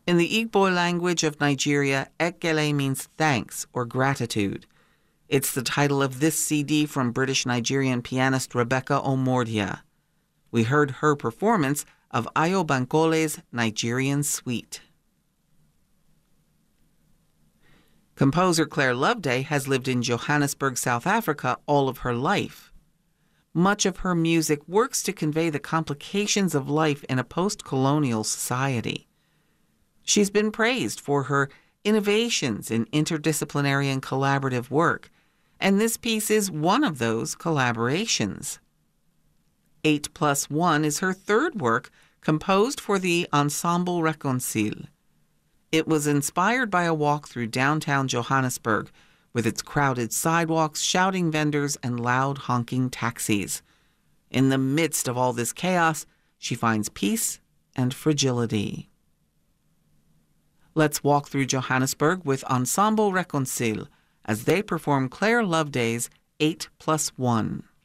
In the Igbo language of Nigeria, Ekele means thanks or gratitude. It's the title of this CD from British Nigerian pianist Rebecca Omordia. We heard her performance of Ayo Bankole's Nigerian Suite. Composer Claire Loveday has lived in Johannesburg, South Africa all of her life. Much of her music works to convey the complications of life in a post-colonial society. She's been praised for her innovations in interdisciplinary and collaborative work, and this piece is one of those collaborations. 8+1 is her third work composed for the Ensemble Reconcile. It was inspired by a walk through downtown Johannesburg with its crowded sidewalks, shouting vendors, and loud honking taxis. In the midst of all this chaos, she finds peace and fragility. Let's walk through Johannesburg with Ensemble Reconcile as they perform Claire Loveday's 8+1.